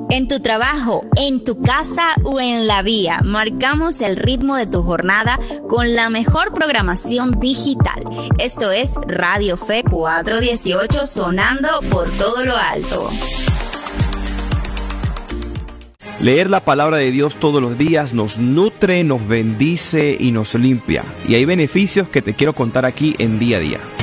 En tu trabajo, en tu casa o en la vía, marcamos el ritmo de tu jornada con la mejor programación digital. Esto es Radio Fe 418, sonando por todo lo alto. Leer la palabra de Dios todos los días nos nutre, nos bendice y nos limpia. Y hay beneficios que te quiero contar aquí en Día a Día.